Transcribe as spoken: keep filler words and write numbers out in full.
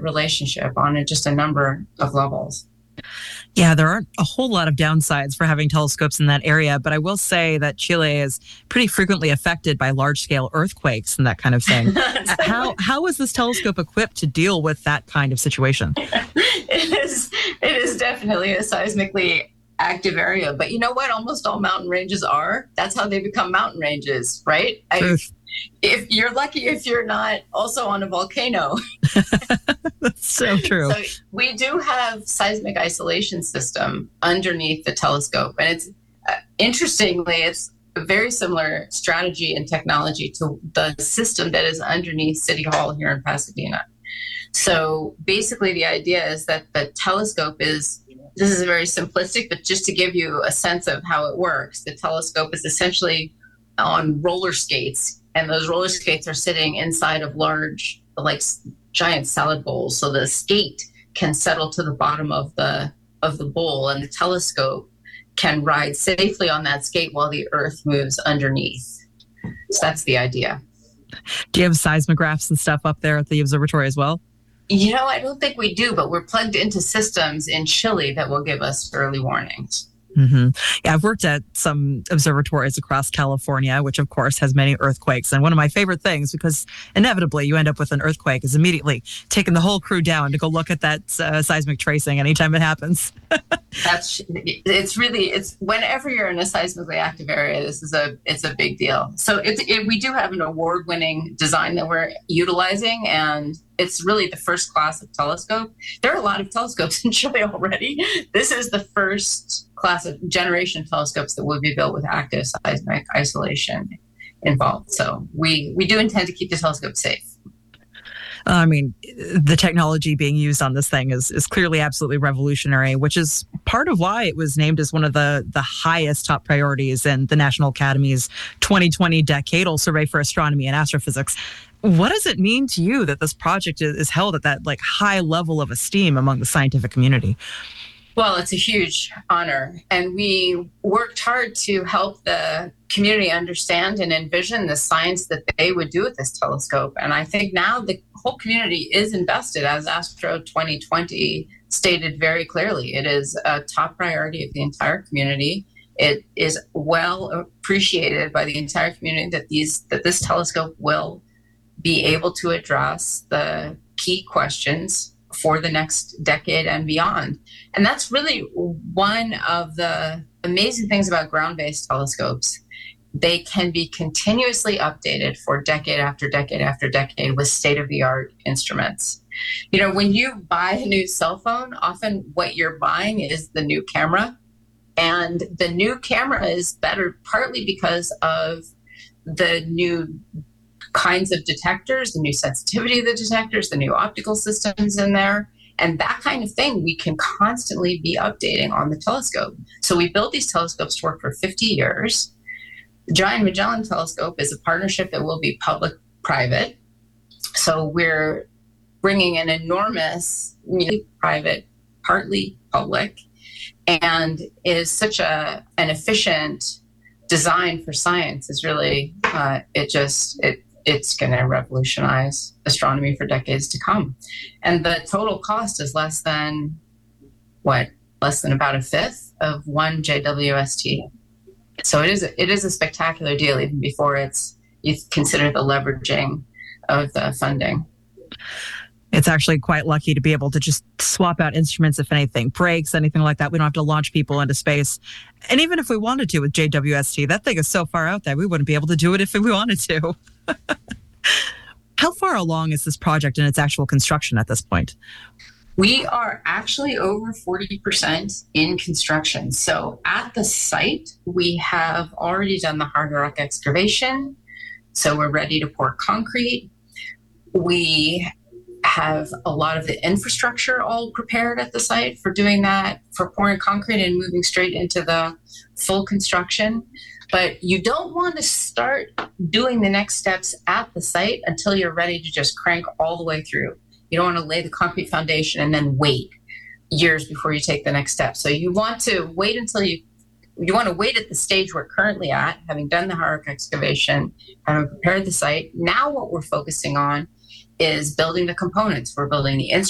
relationship on a, just a number of levels. Yeah, there aren't a whole lot of downsides for having telescopes in that area, but I will say that Chile is pretty frequently affected by large-scale earthquakes and that kind of thing. how how is this telescope equipped to deal with that kind of situation? It is it is definitely a seismically active area, but you know what? Almost all mountain ranges are. That's how they become mountain ranges, right? I, if you're lucky, if you're not also on a volcano. That's so true. So we do have seismic isolation system underneath the telescope, and it's uh, interestingly, it's a very similar strategy and technology to the system that is underneath City Hall here in Pasadena. So basically, the idea is that the telescope is. This is very simplistic, but just to give you a sense of how it works, the telescope is essentially on roller skates, and those roller skates are sitting inside of large, like giant salad bowls. So the skate can settle to the bottom of the of the bowl, and the telescope can ride safely on that skate while the Earth moves underneath. So that's the idea. Do you have seismographs and stuff up there at the observatory as well? You know, I don't think we do, but we're plugged into systems in Chile that will give us early warnings. Mm-hmm. Yeah, I've worked at some observatories across California, which of course has many earthquakes. And one of my favorite things, because inevitably you end up with an earthquake, is immediately taking the whole crew down to go look at that uh, seismic tracing anytime it happens. That's it's really it's whenever you're in a seismically active area, this is a it's a big deal. So it's it, we do have an award-winning design that we're utilizing, and it's really the first class of telescope. There are a lot of telescopes in Chile already. This is the first class of generation telescopes that will be built with active seismic isolation involved. So we we do intend to keep the telescope safe. I mean, the technology being used on this thing is is clearly absolutely revolutionary, which is part of why it was named as one of the, the highest top priorities in the National Academy's twenty twenty Decadal Survey for Astronomy and Astrophysics. What does it mean to you that this project is held at that like high level of esteem among the scientific community? Well, it's a huge honor, and we worked hard to help the community understand and envision the science that they would do with this telescope. And I think now the whole community is invested, as Astro twenty twenty stated very clearly. It is a top priority of the entire community. It is well appreciated by the entire community that these that this telescope will be able to address the key questions for the next decade and beyond. And that's really one of the amazing things about ground-based telescopes. They can be continuously updated for decade after decade after decade with state-of-the-art instruments. You know, when you buy a new cell phone, often what you're buying is the new camera. And the new camera is better partly because of the new kinds of detectors, the new sensitivity of the detectors, the new optical systems in there. And that kind of thing we can constantly be updating on the telescope. So we built these telescopes to work for fifty years. The Giant Magellan Telescope is a partnership that will be public-private. So we're bringing an enormous private, partly public, and is such a an efficient design for science. Is really, uh, it just, it it's going to revolutionize astronomy for decades to come. And the total cost is less than, what, less than about a fifth of one J W S T. So it is a, it is a spectacular deal, even before it's you consider the leveraging of the funding. It's actually quite lucky to be able to just swap out instruments if anything breaks, anything like that. We don't have to launch people into space. And even if we wanted to with J W S T, that thing is so far out there, we wouldn't be able to do it if we wanted to. How far along is this project in its actual construction at this point? We are actually over forty percent in construction. So at the site, we have already done the hard rock excavation. So we're ready to pour concrete. We have a lot of the infrastructure all prepared at the site for doing that, for pouring concrete and moving straight into the full construction. But you don't want to start doing the next steps at the site until you're ready to just crank all the way through. You don't want to lay the concrete foundation and then wait years before you take the next step. So you want to wait until you, you want to wait at the stage we're currently at, having done the hard rock excavation, having prepared the site. Now what we're focusing on is building the components. We're building the instruments.